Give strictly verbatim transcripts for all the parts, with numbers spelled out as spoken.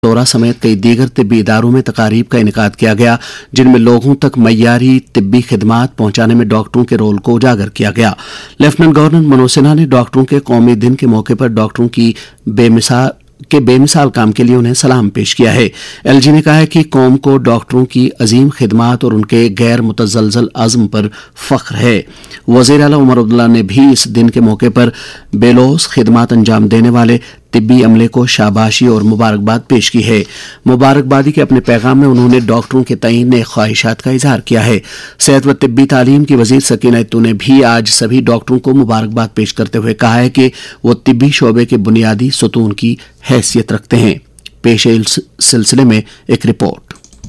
दौरा समेत कई दीगर तिब्बी इदारों में तकारीब का इनेकाद किया गया, जिनमें लोगों तक मय्यारी तिब्बी खिदमात पहुंचाने में डॉक्टरों के रोल को उजागर किया गया। लेफ्टिनेंट गवर्नर मनोज सिन्हा ने डॉक्टरों के कौमी दिन के मौके पर डॉक्टरों की बेमिसाल के बेमिसाल काम के लिए उन्हें सलाम पेश किया है। एलजी ने कहा है कि कौम को डॉक्टरों की अजीम खिदमात और उनके गैर मुतजलजल अज़्म पर फख्र है। वज़ीर आला उमर अब्दुल्ला ने भी इस दिन के मौके पर बेलौस खिदमात अंजाम देने वाले तिब्बी अमले को शाबाशी और मुबारकबाद पेश की है। मुबारकबादी के अपने पैगाम में उन्होंने डॉक्टरों के तईन नेक ख्वाहिशात का इजहार किया है। सेहत व तिब्बी तालीम की वजीर सकीना इत्तू ने भी आज सभी डॉक्टरों को मुबारकबाद पेश करते हुए कहा है कि वो तिब्बी शोबे के बुनियादी सुतून की हैसियत रखते हैं। पेश है इस सिलसिले में एक रिपोर्ट।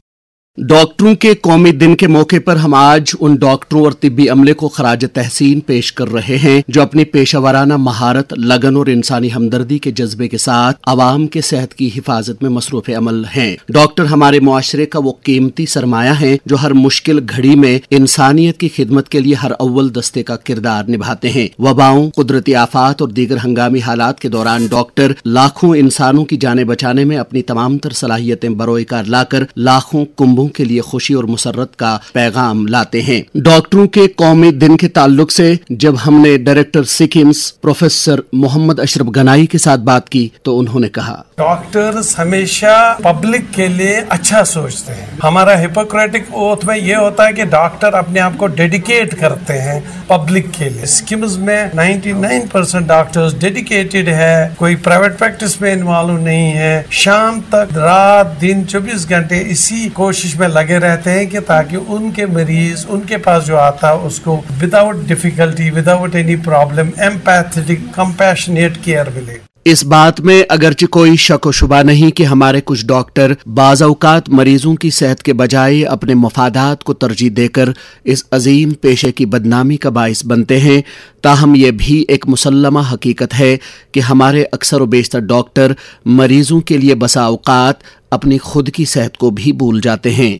डॉक्टरों के कौमी दिन के मौके पर हम आज उन डॉक्टरों और तिब्बी अमले को खराज तहसीन पेश कर रहे हैं जो अपनी पेशावराना महारत, लगन और इंसानी हमदर्दी के जज्बे के साथ आवाम के सेहत की हिफाजत में मसरूफ अमल हैं। डॉक्टर हमारे मुआशरे का वो कीमती सरमाया है जो हर मुश्किल घड़ी में इंसानियत की खिदमत के लिए हर अव्वल दस्ते का किरदार निभाते हैं। वबाओं, कुदरती आफात और दीगर हंगामी हालात के दौरान डॉक्टर लाखों इंसानों की जानें बचाने में अपनी तमाम तर सलाहियतें बरोएकार लाकर लाखों कुंभों के लिए खुशी और मुसर्रत का पैगाम लाते हैं। डॉक्टरों के कौमी दिन के ताल्लुक से जब हमने डायरेक्टर सिकिम्स प्रोफेसर मोहम्मद अशरफ गनाई के साथ बात की तो उन्होंने कहा, डॉक्टर्स हमेशा पब्लिक के लिए अच्छा सोचते हैं। हमारा हिपोक्रेटिक ओथ में ये होता है कि डॉक्टर अपने आप को डेडिकेट करते हैं पब्लिक के लिए। सिकिम्स में निन्यानवे परसेंट डॉक्टर्स डेडिकेटेड है, कोई प्राइवेट प्रैक्टिस में इन्वॉल्व नहीं है। शाम तक रात दिन चौबीस घंटे इसी कोशिश में लगे रहते हैं कि ताकि उनके मरीज उनके पास जो आता है उसको without difficulty, without any problem, empathetic compassionate care मिले। इस बात में अगरचे कोई शक व शुबा नहीं कि हमारे कुछ डॉक्टर बाज़ औक़ात मरीजों की सेहत के बजाय अपने मफादात को तरजीह देकर इस अजीम पेशे की बदनामी का बाइस बनते हैं। ताहम यह भी एक मुसल्लमा हकीकत है कि हमारे अक्सर व बेशतर डॉक्टर मरीजों के लिए बसा औक़ात अपनी खुद की सेहत को भी भूल जाते हैं।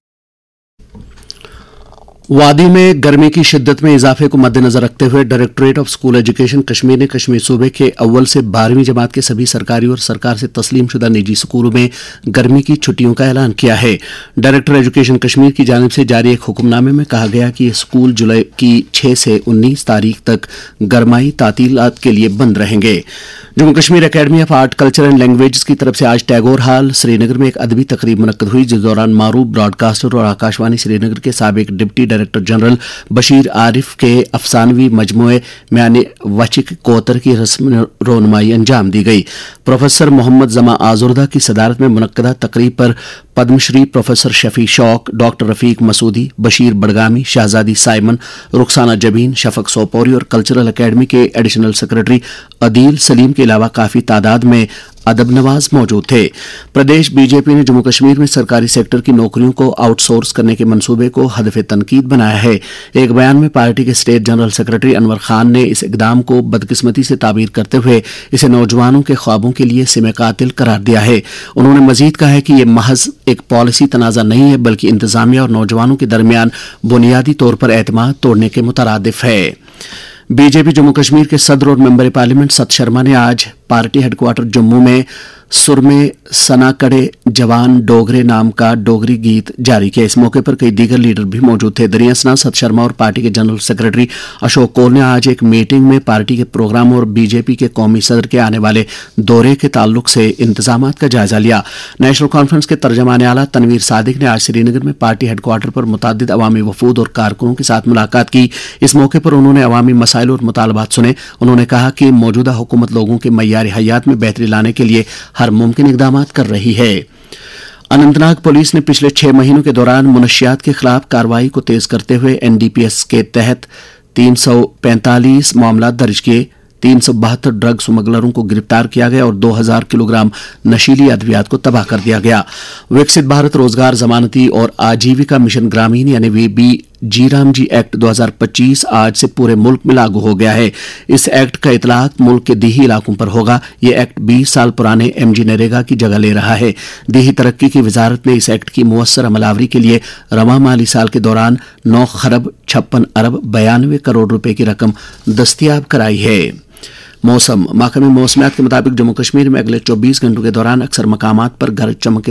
वादी में गर्मी की शिद्दत में इजाफे को मद्देनजर रखते हुए directorate of school education Kashmir ने कश्मीर सूबे के अव्वल से बारहवीं जमात के सभी सरकारी और सरकार से तस्लीम शुदा निजी स्कूलों में गर्मी की छुट्टियों का ऐलान किया है। डायरेक्टर एजुकेशन कश्मीर की जानिब से जारी एक हुक्मनामे में कहा गया कि स्कूल जुलाई की छह से उन्नीस तारीख तक गरमाई तातीलात के लिए बंद रहेंगे। Jammu Kashmir academy of art, culture and language की तरफ से आज टैगोर हॉल श्रीनगर में एक अदबी तकरीब मुनक्कद हुई, जिस दौरान मारूफ ब्रॉडकास्टर और आकाशवाणी श्रीनगर के साबिक deputy director general Bashir Arif के अफसानवी मजमुए म्याने वचिक कोतर की रस्म रोनुमाई अंजाम दी गई। प्रोफेसर मोहम्मद जमा आजुर्दा की सदारत में मुनक्कदा तकरीब पर पद्मश्री प्रोफेसर शफी शौक, डॉक्टर रफीक मसूदी, बशीर बड़गामी, शहजादी साइमन, रुखसाना जबीन, शफक सोपोरी और कल्चरल अकेडमी के एडिशनल सेक्रेटरी अदील सलीम के अलावा काफी तादाद में अदब नवाज मौजूद थे। प्रदेश बीजेपी ने जम्मू कश्मीर में सरकारी सेक्टर की नौकरियों को आउटसोर्स करने के मंसूबे को हदफ तनकीद बनाया है। एक बयान में पार्टी के state general secretary Anwar Khan ने इस इकदाम को बदकिस्मती से ताबीर करते हुए इसे नौजवानों के ख्वाबों के लिए सिमे कातिल करार दिया है। उन्होंने मजीद कहा है कि यह महज एक पॉलिसी तनाज़ा नहीं है बल्कि इंतजामिया और नौजवानों के दरमियान बुनियादी तौर पर एतमाद तोड़ने के मुतरादिफ है। बीजेपी जम्मू कश्मीर के सदर और मेंबर पार्लियामेंट सत शर्मा ने आज पार्टी हेडक्वार्टर जम्मू में सुरमे सनाकड़े जवान डोगरे नाम का डोगरी गीत जारी किया। इस मौके पर कई दीगर लीडर भी मौजूद थे। दरिया सना सत शर्मा और पार्टी के जनरल सेक्रेटरी अशोक कौल ने आज एक मीटिंग में पार्टी के प्रोग्राम और बीजेपी के कौमी सदर के आने वाले दौरे के ताल्लुक से इंतजामात का जायजा लिया। नेशनल कॉन्फ्रेंस के तर्जमान आला तनवीर सादिक ने आज श्रीनगर में पार्टी हेडक्वार्टर पर मुतादिद अवामी वफूद और कारकुनों के साथ मुलाकात की। इस मौके पर उन्होंने अवामी मसाइल और मुतालबात सुने। उन्होंने कहा कि मौजूदा हुकूमत लोगों के मय्यारी हयात में बेहतरी लाने के लिए हर मुमकिन इकदामात कर रही है। अनंतनाग पुलिस ने पिछले छह महीनों के दौरान मुनशियात के खिलाफ कार्रवाई को तेज करते हुए एनडीपीएस के तहत तीन सौ पैंतालीस मामला दर्ज किए, तीन सौ बहत्तर ड्रग स्मगलरों को गिरफ्तार किया गया और दो हजार किलोग्राम नशीली अद्वियात को तबाह कर दिया गया। विकसित भारत रोजगार जमानती और आजीविका मिशन ग्रामीण यानी वीबी जीराम जी एक्ट दो हजार पच्चीस आज से पूरे मुल्क में लागू हो गया है। इस एक्ट का इतलाक मुल्क के दीही इलाकों पर होगा। ये एक्ट बीस साल पुराने एमजी नरेगा की जगह ले रहा है। दीही तरक्की की वजारत ने इस एक्ट की मुअस्सर अमलावरी के लिए रवा माली साल के दौरान नौ खरब छप्पन अरब बयानवे करोड़ रुपए की रकम दस्तियाब कराई है। मौसम महकमे मौसमियात के मुताबिक जम्मू कश्मीर में अगले चौबीस घंटों के दौरान अक्सर मकामात पर गरज चमक के